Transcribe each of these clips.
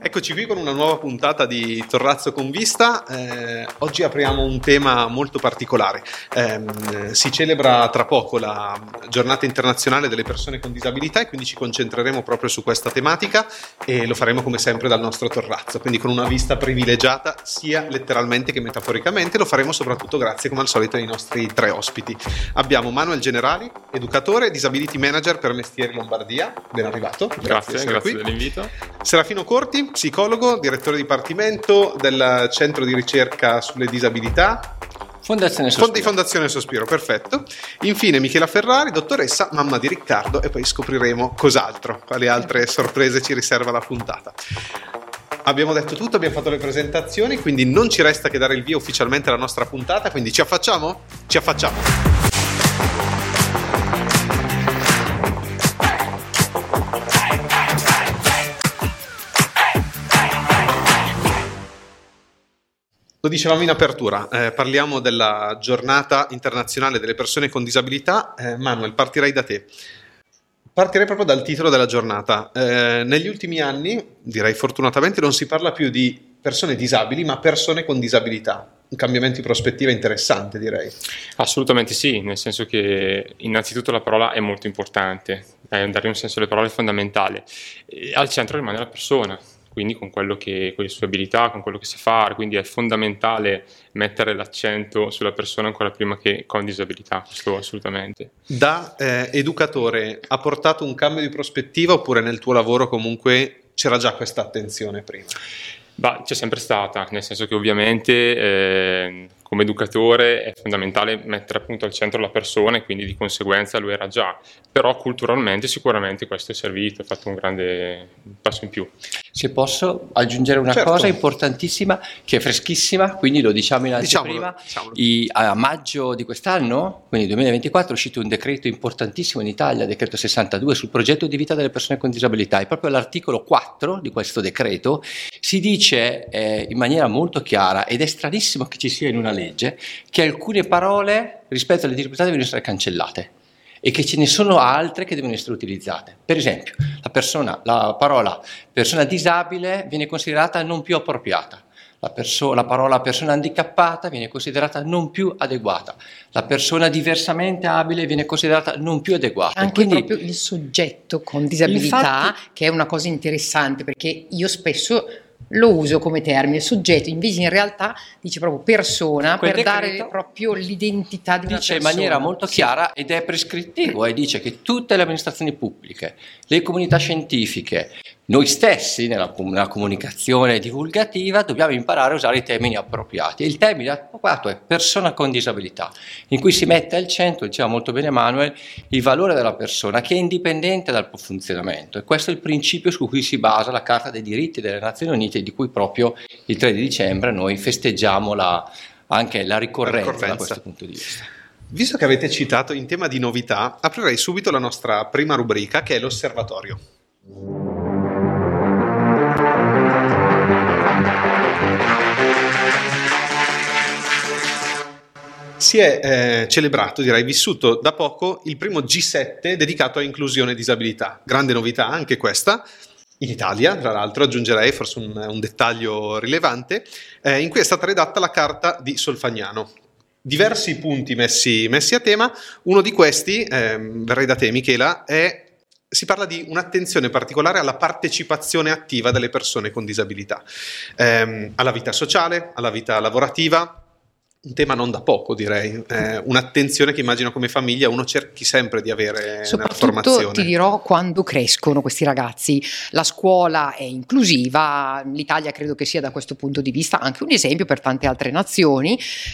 Eccoci qui con una nuova puntata di Torrazzo con Vista. Oggi apriamo un tema molto particolare. Si celebra tra poco la Giornata Internazionale delle Persone con Disabilità e quindi ci concentreremo proprio su questa tematica e lo faremo come sempre dal nostro Torrazzo, quindi con una vista privilegiata sia letteralmente che metaforicamente. Lo faremo soprattutto grazie come al solito ai nostri tre ospiti. Abbiamo Manuel Generali, educatore, disability manager per Mestieri Lombardia. Ben arrivato. Grazie dell'invito. Serafino Corti, psicologo, direttore dipartimento del Centro di Ricerca sulle Disabilità. Fondazione Sospiro. Fondazione Sospiro, perfetto. Infine Michela Ferrari, dottoressa, mamma di Riccardo, e poi scopriremo cos'altro, quali altre sorprese ci riserva la puntata. Abbiamo detto tutto, abbiamo fatto le presentazioni, quindi non ci resta che dare il via ufficialmente alla nostra puntata, quindi ci affacciamo? Ci affacciamo! Lo dicevamo in apertura, parliamo della Giornata Internazionale delle Persone con Disabilità. Manuel, partirei da te. Partirei proprio dal titolo della giornata. Negli ultimi anni, direi fortunatamente, non si parla più di persone disabili, ma persone con disabilità. Un cambiamento di prospettiva interessante, direi. Assolutamente sì, nel senso che innanzitutto la parola è molto importante, dare un senso alle parole è fondamentale. E al centro rimane la persona. Quindi con le sue abilità, con quello che sa fare, quindi è fondamentale mettere l'accento sulla persona ancora prima che con disabilità, questo assolutamente. Da educatore ha portato un cambio di prospettiva oppure nel tuo lavoro comunque c'era già questa attenzione prima? C'è sempre stata, nel senso che ovviamente come educatore è fondamentale mettere appunto al centro la persona e quindi di conseguenza lo era già, però culturalmente sicuramente questo è servito, ha fatto un grande passo in più. Se posso aggiungere una cosa importantissima che è freschissima, quindi lo diciamo in anteprima. A maggio di quest'anno, quindi 2024, è uscito un decreto importantissimo in Italia, decreto 62, sul progetto di vita delle persone con disabilità, e proprio all'articolo 4 di questo decreto si dice in maniera molto chiara, ed è stranissimo che ci sia in una legge, che alcune parole rispetto alle disabilità devono essere cancellate e che ce ne sono altre che devono essere utilizzate. Per esempio, la parola persona disabile viene considerata non più appropriata, la parola persona handicappata viene considerata non più adeguata, la persona diversamente abile viene considerata non più adeguata. Anche proprio il soggetto con disabilità, infatti, che è una cosa interessante, perché io spesso lo uso come termine, soggetto, invece in realtà dice proprio persona, per dare proprio l'identità di una persona. Dice in maniera molto chiara ed è prescrittivo, e dice che tutte le amministrazioni pubbliche, le comunità scientifiche, noi stessi nella comunicazione divulgativa dobbiamo imparare a usare i termini appropriati. Il termine appropriato è persona con disabilità, in cui si mette al centro, diceva molto bene Manuel, il valore della persona che è indipendente dal funzionamento, e questo è il principio su cui si basa la Carta dei diritti delle Nazioni Unite, di cui proprio il 3 di dicembre noi festeggiamo anche la ricorrenza da questo punto di vista. Visto che avete citato in tema di novità, aprirei subito la nostra prima rubrica, che è l'osservatorio. Si è celebrato, direi vissuto da poco, il primo G7 dedicato a inclusione e disabilità. Grande novità anche questa, in Italia, tra l'altro, aggiungerei forse un dettaglio rilevante, in cui è stata redatta la Carta di Solfagnano. Diversi punti messi a tema, uno di questi, verrei da te Michela, si parla di un'attenzione particolare alla partecipazione attiva delle persone con disabilità, alla vita sociale, alla vita lavorativa. Un tema non da poco, direi, un'attenzione che immagino come famiglia uno cerchi sempre di avere nella formazione. Soprattutto ti dirò quando crescono questi ragazzi. La scuola è inclusiva, l'Italia credo che sia da questo punto di vista anche un esempio per tante altre nazioni.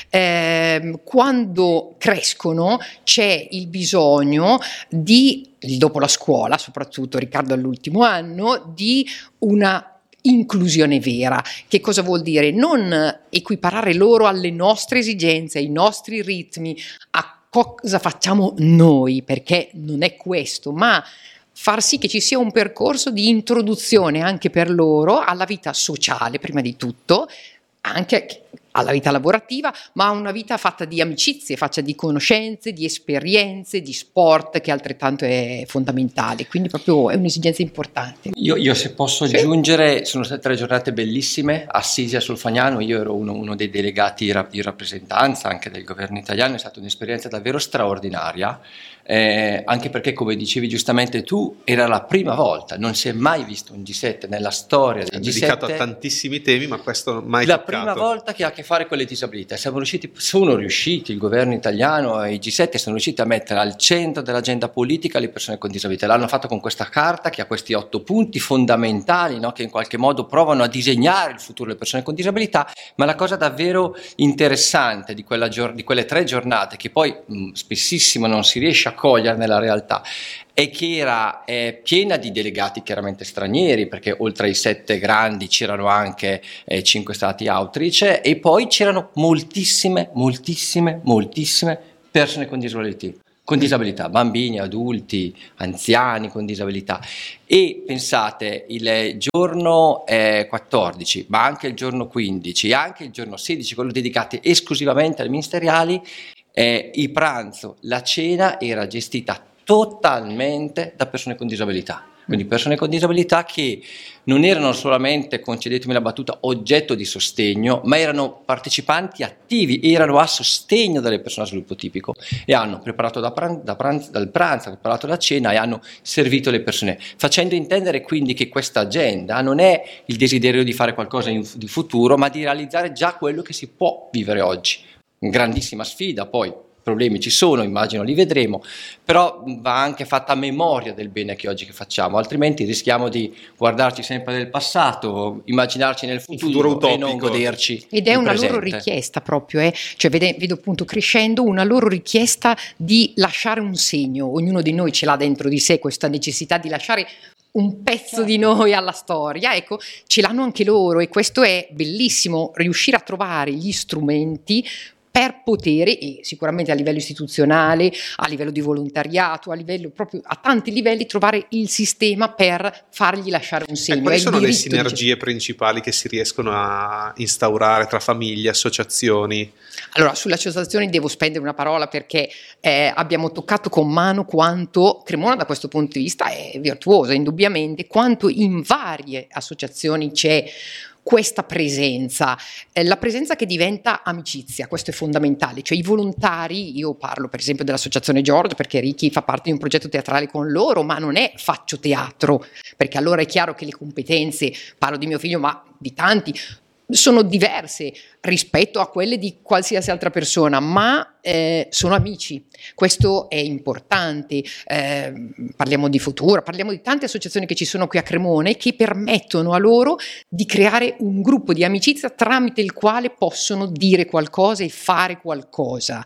Quando crescono c'è il bisogno dopo la scuola, soprattutto Riccardo all'ultimo anno, di una inclusione vera. Che cosa vuol dire? Non equiparare loro alle nostre esigenze, ai nostri ritmi, a cosa facciamo noi, perché non è questo, ma far sì che ci sia un percorso di introduzione anche per loro alla vita sociale, prima di tutto, anche alla vita lavorativa, ma a una vita fatta di amicizie, fatta di conoscenze, di esperienze, di sport, che altrettanto è fondamentale, quindi proprio è un'esigenza importante. Io se posso aggiungere, sono state 3 giornate bellissime, Assisi a Solfagnano, io ero uno dei delegati di rappresentanza anche del governo italiano, è stata un'esperienza davvero straordinaria. Anche perché, come dicevi giustamente tu, era la prima volta, non si è mai visto un G7 nella storia del G7 dedicato a tantissimi temi, ma questo mai la toccato. Prima volta che ha a che fare con le disabilità. Sono riusciti, il governo italiano e i G7 sono riusciti a mettere al centro dell'agenda politica le persone con disabilità. L'hanno fatto con questa carta che ha questi 8 punti fondamentali, no? Che in qualche modo provano a disegnare il futuro delle persone con disabilità. Ma la cosa davvero interessante di quelle 3 giornate, che poi spessissimo non si riesce a cogliere nella realtà, è che era piena di delegati chiaramente stranieri, perché oltre ai 7 grandi c'erano anche 5 stati outreach, e poi c'erano moltissime persone con disabilità, bambini, adulti, anziani con disabilità. E pensate, il giorno 14, ma anche il giorno 15 e anche il giorno 16, quello dedicati esclusivamente alle ministeriali, il pranzo, la cena era gestita totalmente da persone con disabilità. Quindi persone con disabilità che non erano solamente, concedetemi la battuta, oggetto di sostegno, ma erano partecipanti attivi, erano a sostegno delle persone a sviluppo tipico e hanno preparato dal pranzo, hanno preparato la cena e hanno servito le persone, facendo intendere quindi che questa agenda non è il desiderio di fare qualcosa di futuro, ma di realizzare già quello che si può vivere oggi. Grandissima sfida, poi problemi ci sono, immagino li vedremo, però va anche fatta memoria del bene che oggi facciamo, altrimenti rischiamo di guardarci sempre nel passato, immaginarci nel futuro utopico, e non goderci ed è il una presente. loro richiesta proprio, cioè vedo appunto crescendo una loro richiesta di lasciare un segno. Ognuno di noi ce l'ha dentro di sé questa necessità di lasciare un pezzo di noi alla storia, ecco, ce l'hanno anche loro, e questo è bellissimo, riuscire a trovare gli strumenti per potere, e sicuramente a livello istituzionale, a livello di volontariato, a livello proprio a tanti livelli, trovare il sistema per fargli lasciare un segno. Quali sono le sinergie principali che si riescono a instaurare tra famiglie, associazioni? Allora, sulle associazioni devo spendere una parola, perché abbiamo toccato con mano quanto Cremona da questo punto di vista è virtuosa, indubbiamente, quanto in varie associazioni c'è questa presenza, la presenza che diventa amicizia, questo è fondamentale, cioè i volontari, io parlo per esempio dell'associazione Giorgio, perché Ricky fa parte di un progetto teatrale con loro, ma non è faccio teatro, perché allora è chiaro che le competenze, parlo di mio figlio, ma di tanti, sono diverse rispetto a quelle di qualsiasi altra persona, ma sono amici, questo è importante. Parliamo di Futura, parliamo di tante associazioni che ci sono qui a Cremone, che permettono a loro di creare un gruppo di amicizia tramite il quale possono dire qualcosa e fare qualcosa.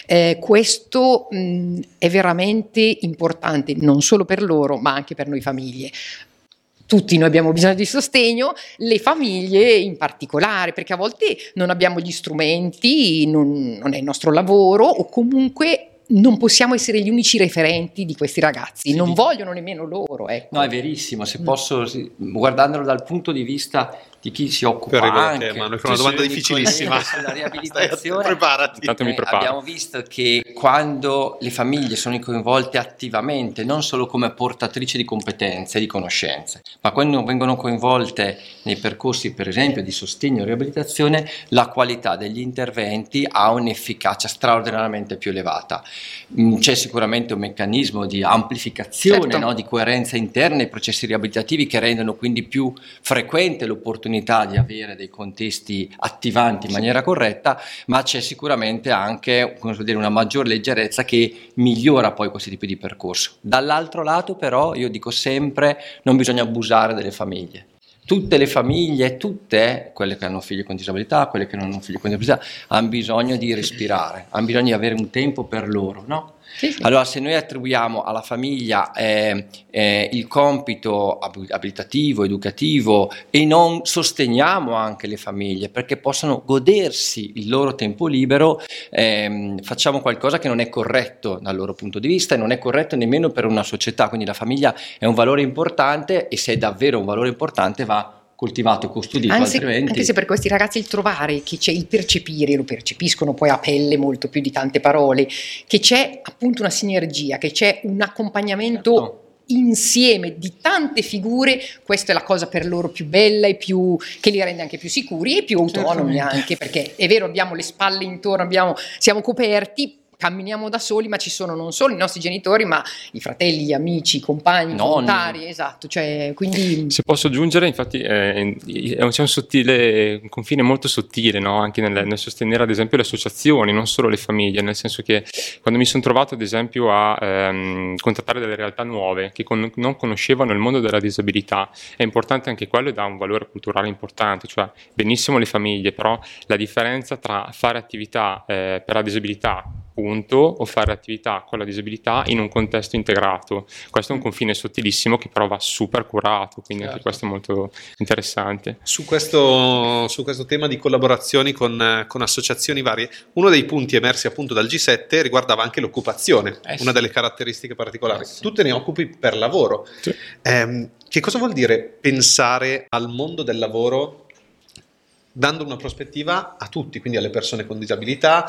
Questo è veramente importante, non solo per loro, ma anche per noi famiglie. Tutti noi abbiamo bisogno di sostegno, le famiglie in particolare, perché a volte non abbiamo gli strumenti, non è il nostro lavoro, o comunque non possiamo essere gli unici referenti di questi ragazzi, sì, non vogliono nemmeno loro. Ecco. No, è verissimo, se posso, guardandolo dal punto di vista di chi si occupa anche, ma è una domanda difficilissima sulla riabilitazione. Preparati. Abbiamo visto che quando le famiglie sono coinvolte attivamente, non solo come portatrici di competenze, di conoscenze, ma quando vengono coinvolte nei percorsi, per esempio, di sostegno e riabilitazione, la qualità degli interventi ha un'efficacia straordinariamente più elevata. C'è sicuramente un meccanismo di amplificazione, certo, no, di coerenza interna ai processi riabilitativi, che rendono quindi più frequente l'opportunità di avere dei contesti attivanti in maniera corretta, ma c'è sicuramente anche, come dire, una maggior leggerezza che migliora poi questi tipi di percorso. Dall'altro lato però io dico sempre, non bisogna abusare delle famiglie. Tutte le famiglie, tutte quelle che hanno figli con disabilità, quelle che non hanno figli con disabilità, hanno bisogno di respirare, hanno bisogno di avere un tempo per loro, no? Sì, sì. Allora, se noi attribuiamo alla famiglia il compito abilitativo, educativo, e non sosteniamo anche le famiglie perché possano godersi il loro tempo libero, facciamo qualcosa che non è corretto dal loro punto di vista e non è corretto nemmeno per una società. Quindi la famiglia è un valore importante, e se è davvero un valore importante va coltivato e custodito, altrimenti... Anche se per questi ragazzi il trovare che c'è, il percepire, lo percepiscono poi a pelle molto più di tante parole, che c'è appunto una sinergia, che c'è un accompagnamento... Certo. Insieme di tante figure, questa è la cosa per loro più bella e più che li rende anche più sicuri e più autonomi, anche perché è vero, abbiamo le spalle intorno, siamo coperti, camminiamo da soli, ma ci sono non solo i nostri genitori, ma i fratelli, gli amici, i compagni, i volontari, esatto, cioè, quindi... Se posso aggiungere, infatti c'è un confine molto sottile, no? Anche nel sostenere ad esempio le associazioni, non solo le famiglie, nel senso che quando mi sono trovato ad esempio a contattare delle realtà nuove che non conoscevano il mondo della disabilità, è importante anche quello e dà un valore culturale importante, cioè benissimo le famiglie, però la differenza tra fare attività per la disabilità punto o fare attività con la disabilità in un contesto integrato. Questo è un confine sottilissimo che però va super curato, quindi anche questo è molto interessante. Su questo tema di collaborazioni con associazioni varie, uno dei punti emersi appunto dal G7 riguardava anche l'occupazione, una delle caratteristiche particolari. Tu te ne occupi per lavoro. Sì. Che cosa vuol dire pensare al mondo del lavoro dando una prospettiva a tutti, quindi alle persone con disabilità,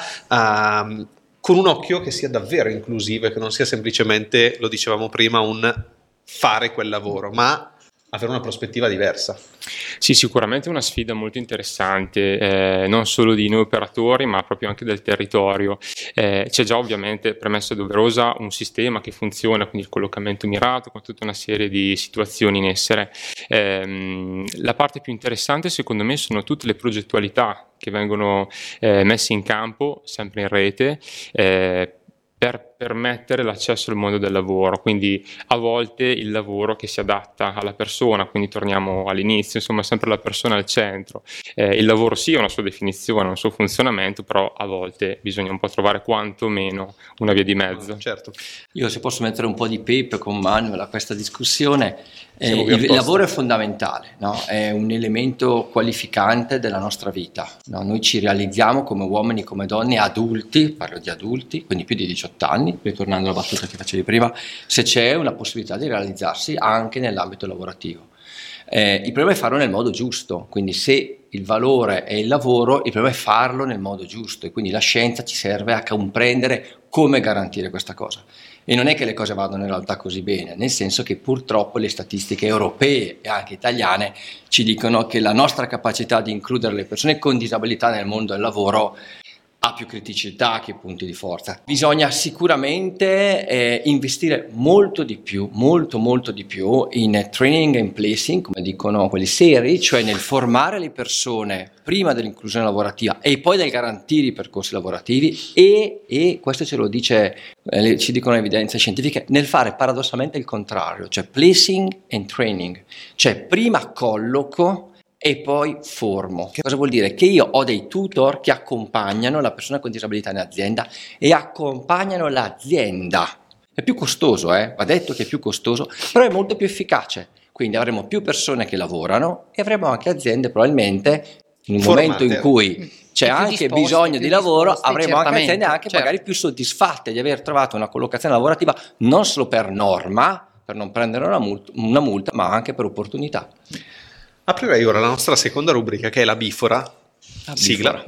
con un occhio che sia davvero inclusivo e che non sia semplicemente, lo dicevamo prima, un fare quel lavoro, ma avere una prospettiva diversa? Sì, sicuramente è una sfida molto interessante, non solo di noi operatori, ma proprio anche del territorio. C'è già ovviamente, premessa doverosa, un sistema che funziona, quindi il collocamento mirato, con tutta una serie di situazioni in essere. La parte più interessante secondo me sono tutte le progettualità che vengono messe in campo, sempre in rete, per permettere l'accesso al mondo del lavoro, quindi a volte il lavoro che si adatta alla persona, quindi torniamo all'inizio, insomma sempre la persona al centro. Il lavoro sì ha una sua definizione, un suo funzionamento, però a volte bisogna un po' trovare quantomeno una via di mezzo. Certo. Io, se posso mettere un po' di pepe con Manuel a questa discussione, il lavoro è fondamentale, no? È un elemento qualificante della nostra vita, no? Noi ci realizziamo come uomini, come donne adulti, parlo di adulti, quindi più di 18 anni, ritornando alla battuta che facevi prima, se c'è una possibilità di realizzarsi anche nell'ambito lavorativo. Il problema è farlo nel modo giusto, quindi se il valore è il lavoro, il problema è farlo nel modo giusto, e quindi la scienza ci serve a comprendere come garantire questa cosa. E non è che le cose vadano in realtà così bene, nel senso che purtroppo le statistiche europee e anche italiane ci dicono che la nostra capacità di includere le persone con disabilità nel mondo del lavoro ha più criticità che punti di forza. Bisogna sicuramente investire molto di più in training and placing, come dicono quelli seri, cioè nel formare le persone prima dell'inclusione lavorativa e poi del garantire i percorsi lavorativi e questo ce lo dice, ci dicono le evidenze scientifiche, nel fare paradossalmente il contrario, cioè placing and training, cioè prima colloco e poi formo. Che cosa vuol dire? Che io ho dei tutor che accompagnano la persona con disabilità in azienda e accompagnano l'azienda. È più costoso, va detto che è più costoso, però è molto più efficace. Quindi avremo più persone che lavorano e avremo anche aziende probabilmente in un momento in cui c'è anche bisogno di lavoro, avremo anche aziende anche magari più soddisfatte di aver trovato una collocazione lavorativa non solo per norma, per non prendere una multa, ma anche per opportunità. Aprirei ora la nostra seconda rubrica, che è la bifora. Sigla.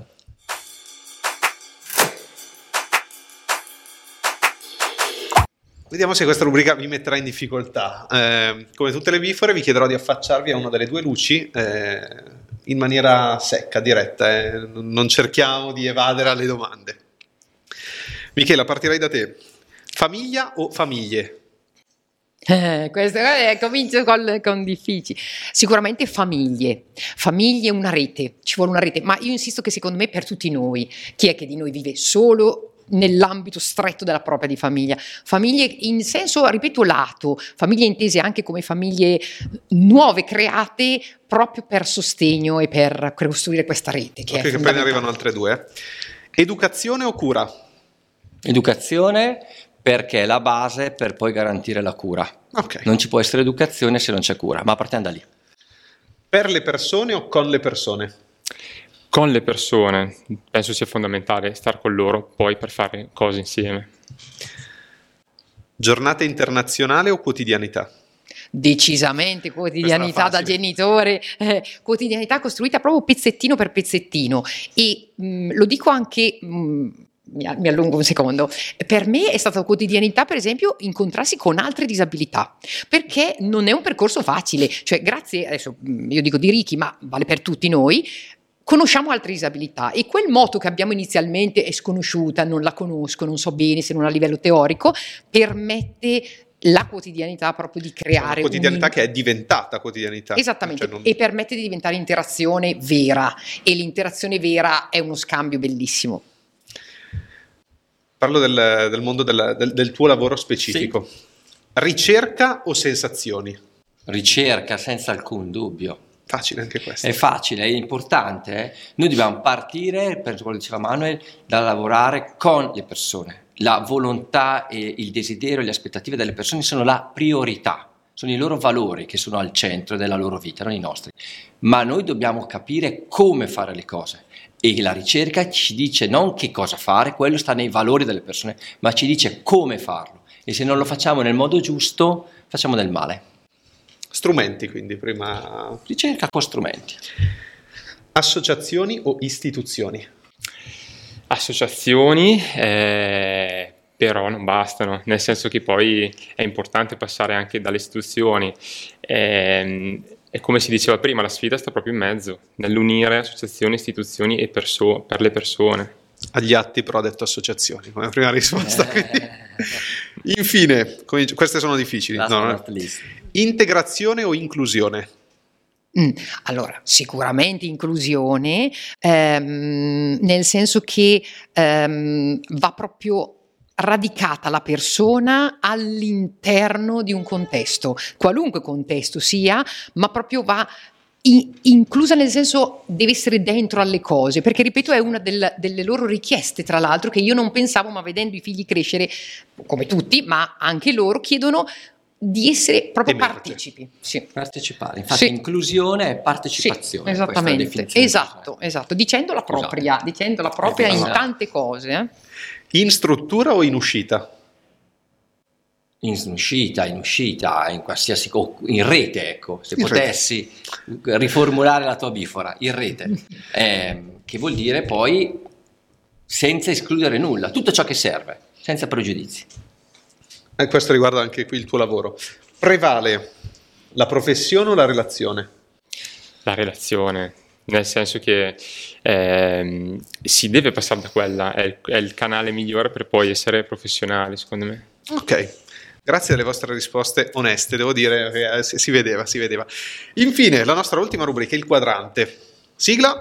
Vediamo se questa rubrica vi metterà in difficoltà. Come tutte le bifore vi chiederò di affacciarvi a una delle due luci in maniera secca, diretta. Non cerchiamo di evadere alle domande. Michela, partirei da te. Famiglia o famiglie? Questo comincio con difficili. Sicuramente famiglie, una rete, ci vuole una rete, ma io insisto che secondo me per tutti noi, chi è che di noi vive solo nell'ambito stretto della propria di famiglia? Famiglie in senso, ripeto, lato, famiglie intese anche come famiglie nuove, create proprio per sostegno e per costruire questa rete. Che che poi ne arrivano altre due. Educazione o cura? Educazione, perché è la base per poi garantire la cura. Okay. Non ci può essere educazione se non c'è cura, ma partiamo da lì. Per le persone o con le persone? Con le persone, penso sia fondamentale star con loro poi per fare cose insieme. Giornata internazionale o quotidianità? Decisamente quotidianità da genitore, quotidianità costruita proprio pezzettino per pezzettino. E lo dico anche, mi allungo un secondo, per me è stata quotidianità, per esempio, incontrarsi con altre disabilità, perché non è un percorso facile, cioè grazie, adesso io dico di Ricky, ma vale per tutti noi, conosciamo altre disabilità e quel moto che abbiamo inizialmente è sconosciuta, non la conosco, non so bene se non a livello teorico, permette la quotidianità proprio di creare una quotidianità che è diventata quotidianità. Esattamente, e permette di diventare interazione vera, e l'interazione vera è uno scambio bellissimo. Parlo del mondo del tuo lavoro specifico. Sì. Ricerca o sensazioni? Ricerca, senza alcun dubbio. Facile anche questo. È facile, è importante. Noi dobbiamo partire, per quello che diceva Manuel, da lavorare con le persone. La volontà e il desiderio, le aspettative delle persone sono la priorità, sono i loro valori che sono al centro della loro vita, non i nostri. Ma noi dobbiamo capire come fare le cose e la ricerca ci dice non che cosa fare, quello sta nei valori delle persone, ma ci dice come farlo. E se non lo facciamo nel modo giusto, facciamo del male. Strumenti, quindi prima... Ricerca con strumenti. Associazioni o istituzioni? Associazioni, però non bastano, nel senso che poi è importante passare anche dalle istituzioni. E come si diceva prima, la sfida sta proprio in mezzo, nell'unire associazioni, istituzioni e per le persone. Agli atti però ha detto associazioni come prima risposta. Infine, queste sono difficili. No. Integrazione o inclusione? Allora, sicuramente inclusione, nel senso che va proprio radicata la persona all'interno di un contesto, qualunque contesto sia, ma proprio va inclusa, nel senso deve essere dentro alle cose, perché ripeto è una delle loro richieste, tra l'altro, che io non pensavo, ma vedendo i figli crescere come tutti, ma anche loro chiedono di essere proprio partecipi. Sì. Partecipare, infatti inclusione e partecipazione. Sì, esattamente, esatto, dicendo la propria in tante cose. In struttura o in uscita? In uscita, in qualsiasi, in rete, ecco, se potessi riformulare la tua bifora, in rete, che vuol dire poi senza escludere nulla, tutto ciò che serve, senza pregiudizi. E questo riguarda anche qui il tuo lavoro. Prevale la professione o la relazione? La relazione, nel senso che si deve passare da quella, è il canale migliore per poi essere professionali, secondo me. Ok. Grazie alle vostre risposte oneste, devo dire che si vedeva. Infine, la nostra ultima rubrica, il quadrante. Sigla.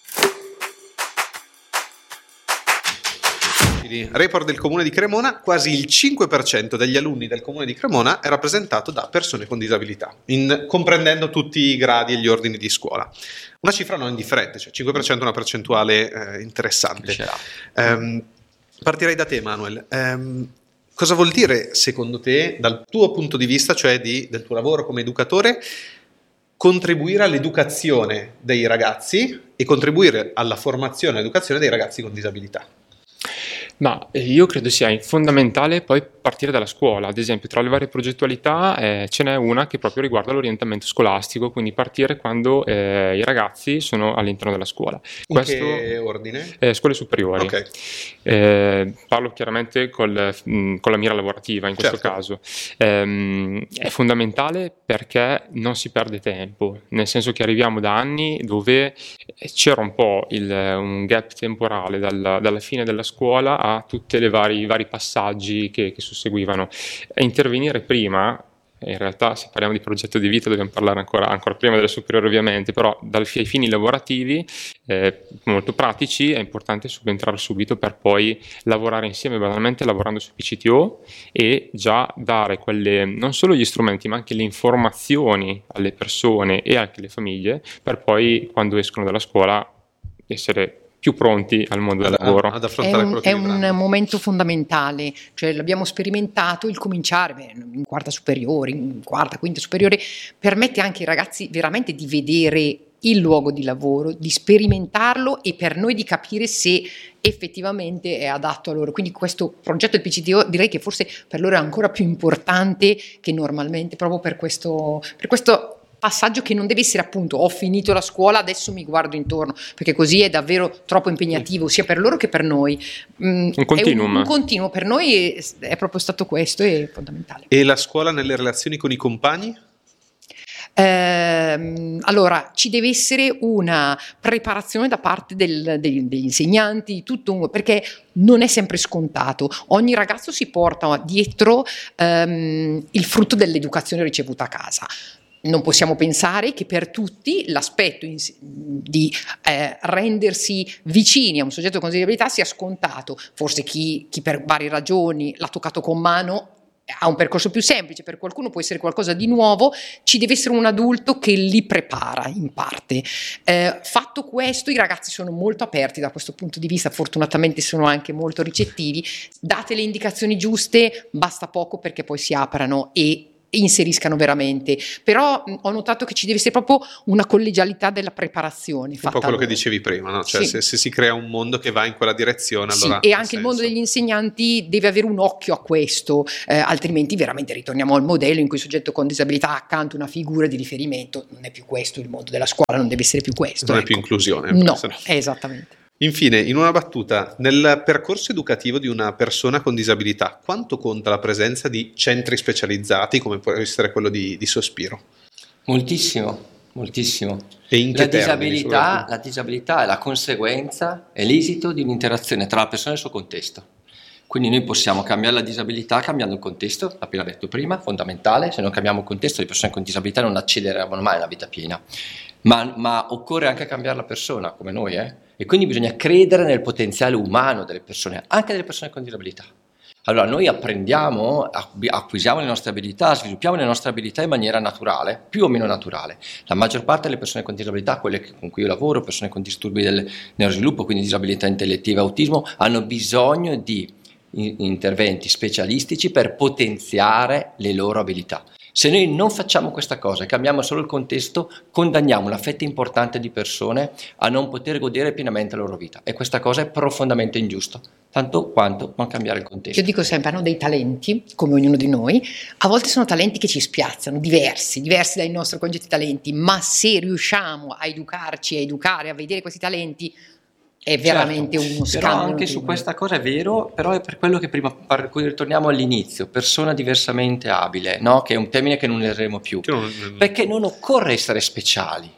Report del Comune di Cremona, quasi il 5% degli alunni del Comune di Cremona è rappresentato da persone con disabilità, comprendendo tutti i gradi e gli ordini di scuola. Una cifra non indifferente, cioè 5% è una percentuale interessante. Partirei da te, Manuel. Cosa vuol dire, secondo te, dal tuo punto di vista, cioè del tuo lavoro come educatore, contribuire all'educazione dei ragazzi e contribuire alla formazione e educazione dei ragazzi con disabilità? Ma io credo sia fondamentale poi partire dalla scuola. Ad esempio, tra le varie progettualità ce n'è una che proprio riguarda l'orientamento scolastico, quindi partire quando i ragazzi sono all'interno della scuola. In che ordine? Scuole superiori. Okay. Parlo chiaramente con la mira lavorativa in questo caso. È fondamentale perché non si perde tempo, nel senso che arriviamo da anni dove c'era un po' un gap temporale dalla fine della scuola a tutti i vari passaggi che susseguivano. Intervenire prima, in realtà se parliamo di progetto di vita dobbiamo parlare ancora prima delle superiori ovviamente, però ai fini lavorativi molto pratici è importante subentrare subito per poi lavorare insieme, banalmente lavorando su PCTO, e già dare non solo gli strumenti ma anche le informazioni alle persone e anche alle famiglie, per poi quando escono dalla scuola essere più pronti al mondo del lavoro. Ad affrontare è un momento fondamentale, cioè l'abbiamo sperimentato, il cominciare in quarta superiore, in quarta, quinta superiore, permette anche ai ragazzi veramente di vedere il luogo di lavoro, di sperimentarlo e per noi di capire se effettivamente è adatto a loro. Quindi questo progetto del PCTO direi che forse per loro è ancora più importante che normalmente, proprio per questo passaggio che non deve essere appunto ho finito la scuola, adesso mi guardo intorno, perché così è davvero troppo impegnativo sia per loro che per noi. Un continuum. Un continuo, per noi è proprio stato questo, è fondamentale. E la scuola nelle relazioni con i compagni? Allora, ci deve essere una preparazione da parte degli insegnanti, perché non è sempre scontato. Ogni ragazzo si porta dietro il frutto dell'educazione ricevuta a casa. Non possiamo pensare che per tutti l'aspetto di rendersi vicini a un soggetto con disabilità sia scontato. Forse chi per varie ragioni l'ha toccato con mano ha un percorso più semplice, per qualcuno può essere qualcosa di nuovo, ci deve essere un adulto che li prepara in parte. Fatto questo, i ragazzi sono molto aperti da questo punto di vista, fortunatamente sono anche molto ricettivi, date le indicazioni giuste, basta poco perché poi si aprano e inseriscano veramente, però ho notato che ci deve essere proprio una collegialità della preparazione. Un po' quello che dicevi prima, no? Cioè se si crea un mondo che va in quella direzione, allora e anche il mondo degli insegnanti deve avere un occhio a questo, altrimenti veramente ritorniamo al modello in cui il soggetto con disabilità ha accanto una figura di riferimento. Non è più questo il mondo della scuola, non deve essere più questo. Non è più inclusione. No, esattamente. Infine, in una battuta, nel percorso educativo di una persona con disabilità, quanto conta la presenza di centri specializzati, come può essere quello di Sospiro? Moltissimo, moltissimo. E in che termini, la disabilità è la conseguenza, è l'esito di un'interazione tra la persona e il suo contesto. Quindi noi possiamo cambiare la disabilità cambiando il contesto, l'ho appena detto prima, fondamentale. Se non cambiamo il contesto, le persone con disabilità non accederanno mai alla vita piena. Ma occorre anche cambiare la persona, come noi, E quindi bisogna credere nel potenziale umano delle persone, anche delle persone con disabilità. Allora noi apprendiamo, acquisiamo le nostre abilità, sviluppiamo le nostre abilità in maniera naturale, più o meno naturale. La maggior parte delle persone con disabilità, quelle con cui io lavoro, persone con disturbi del neurosviluppo, quindi disabilità intellettiva, autismo, hanno bisogno di interventi specialistici per potenziare le loro abilità. Se noi non facciamo questa cosa e cambiamo solo il contesto, condanniamo una fetta importante di persone a non poter godere pienamente la loro vita, e questa cosa è profondamente ingiusta, tanto quanto non cambiare il contesto. Io dico sempre, hanno dei talenti, come ognuno di noi, a volte sono talenti che ci spiazzano, diversi dai nostri concetti talenti, ma se riusciamo a educarci, a educare, a vedere questi talenti, è veramente uno scambio. Però anche su questa cosa è vero, però è per quello che prima, per cui ritorniamo all'inizio, persona diversamente abile, no? Che è un termine che non useremo più, perché non occorre essere speciali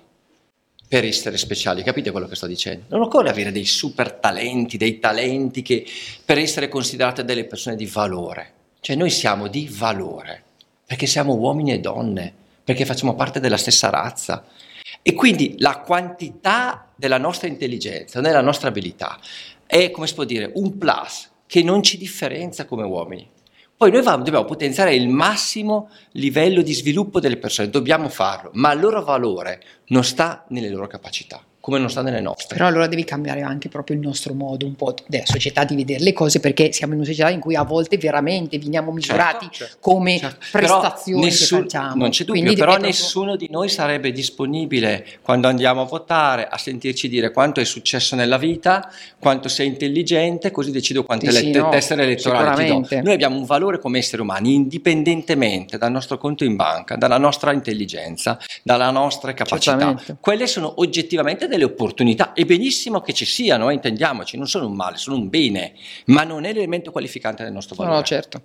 per essere speciali, capite quello che sto dicendo? Non occorre avere dei super talenti, dei talenti che per essere considerate delle persone di valore. Cioè noi siamo di valore perché siamo uomini e donne, perché facciamo parte della stessa razza. E quindi la quantità della nostra intelligenza, della nostra abilità è, come si può dire, un plus che non ci differenzia come uomini. Poi noi dobbiamo potenziare il massimo livello di sviluppo delle persone, dobbiamo farlo, ma il loro valore non sta nelle loro capacità, come non sta nelle nostre. Però allora devi cambiare anche proprio il nostro modo un po' della società di vedere le cose, perché siamo in una società in cui a volte veramente veniamo misurati come prestazioni che facciamo. Non c'è dubbio, però nessuno di noi sarebbe disponibile quando andiamo a votare a sentirci dire quanto è successo nella vita, quanto sei intelligente, così decido quante tessere elettorali ti do. Noi abbiamo un valore come esseri umani indipendentemente dal nostro conto in banca, dalla nostra intelligenza, dalla nostra capacità. Quelle sono oggettivamente delle opportunità, e benissimo che ci siano, intendiamoci, non sono un male, sono un bene, ma non è l'elemento qualificante del nostro valore. No, certo.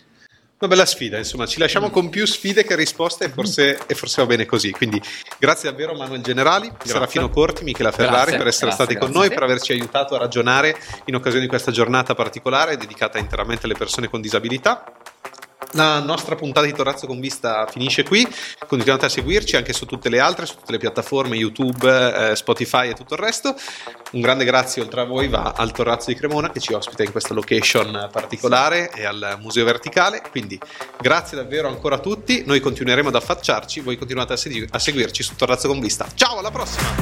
Una bella sfida, insomma, ci lasciamo con più sfide che risposte, e forse va bene così. Quindi grazie davvero Manuel Generali, Serafino Corti, Michela Ferrari per essere stati con noi, per averci aiutato a ragionare in occasione di questa giornata particolare dedicata interamente alle persone con disabilità. La nostra puntata di Torrazzo con Vista finisce qui, continuate a seguirci anche su tutte le altre, su tutte le piattaforme YouTube, Spotify e tutto il resto. Un grande grazie oltre a voi va al Torrazzo di Cremona che ci ospita in questa location particolare e al Museo Verticale, quindi grazie davvero ancora a tutti, noi continueremo ad affacciarci, voi continuate a seguirci su Torrazzo con Vista. Ciao, alla prossima!